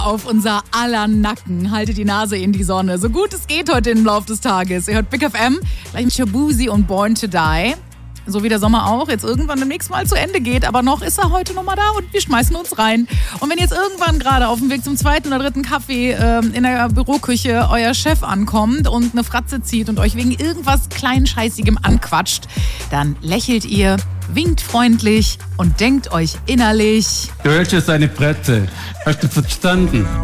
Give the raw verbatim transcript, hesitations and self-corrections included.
auf unser aller Nacken. Haltet die Nase in die Sonne. So gut es geht heute im Laufe des Tages. Ihr hört Big F M, gleich mit Shabuzi und Born to Die. So wie der Sommer auch jetzt irgendwann demnächst mal zu Ende geht. Aber noch ist er heute noch mal da und wir schmeißen uns rein. Und wenn jetzt irgendwann gerade auf dem Weg zum zweiten oder dritten Kaffee äh, in der Büroküche euer Chef ankommt und eine Fratze zieht und euch wegen irgendwas Kleinscheißigem anquatscht, dann lächelt ihr, winkt freundlich und denkt euch innerlich: Deutsch ist eine Presse. Hast du verstanden?